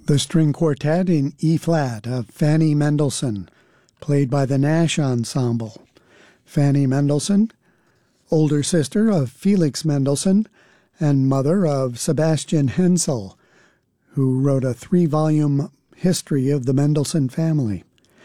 The string quartet in E-flat of Fanny Mendelssohn, played by the Nash Ensemble. Fanny Mendelssohn, older sister of Felix Mendelssohn and mother of Sebastian Hensel, who wrote a 3-volume history of the Mendelssohn family.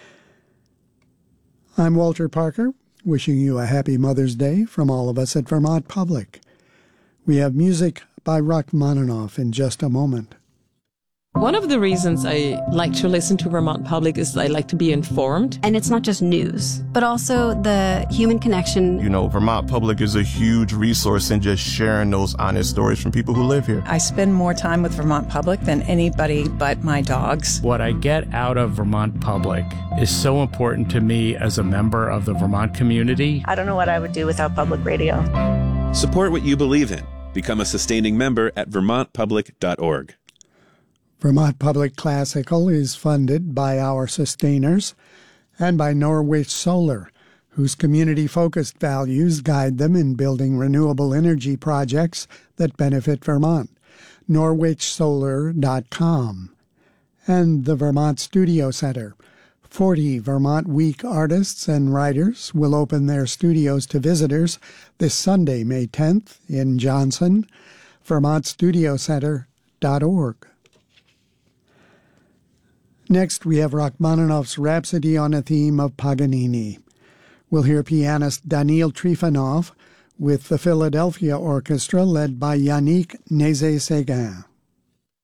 I'm Walter Parker, wishing you a happy Mother's Day from all of us at Vermont Public. We have music by Rachmaninoff in just a moment. One of the reasons I like to listen to Vermont Public is I like to be informed. And it's not just news, but also the human connection. You know, Vermont Public is a huge resource in just sharing those honest stories from people who live here. I spend more time with Vermont Public than anybody but my dogs. What I get out of Vermont Public is so important to me as a member of the Vermont community. I don't know what I would do without public radio. Support what you believe in. Become a sustaining member at vermontpublic.org. Vermont Public Classical is funded by our sustainers and by Norwich Solar, whose community-focused values guide them in building renewable energy projects that benefit Vermont. norwichsolar.com. And the Vermont Studio Center. 40 Vermont Week artists and writers will open their studios to visitors this Sunday, May 10th, in Johnson, vermontstudiocenter.org. Next, we have Rachmaninoff's Rhapsody on a Theme of Paganini. We'll hear pianist Daniil Trifonov with the Philadelphia Orchestra led by Yannick Nézet-Séguin.